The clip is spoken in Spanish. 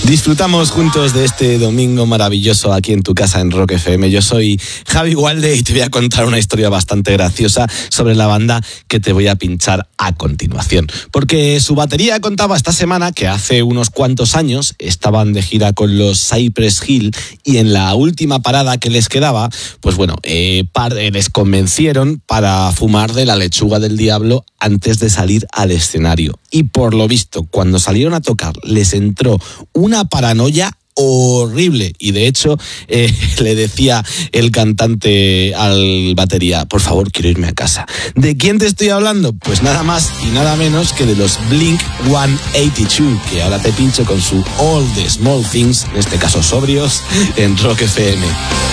Disfrutamos juntos de este domingo maravilloso aquí en tu casa en Rock FM. Yo soy Javi Walde y te voy a contar una historia bastante graciosa sobre la banda que te voy a pinchar a continuación. Porque su batería contaba esta semana que hace unos cuantos años estaban de gira con los Cypress Hill y en la última parada que les quedaba, pues bueno, les convencieron para fumar de la lechuga del diablo antes de salir al escenario. Y por lo visto, cuando salieron a tocar, les entró una paranoia horrible. Y de hecho, le decía el cantante al batería: por favor, quiero irme a casa. ¿De quién te estoy hablando? Pues nada más y nada menos que de los Blink-182, que ahora te pincho con su All the Small Things, en este caso sobrios, en Rock FM.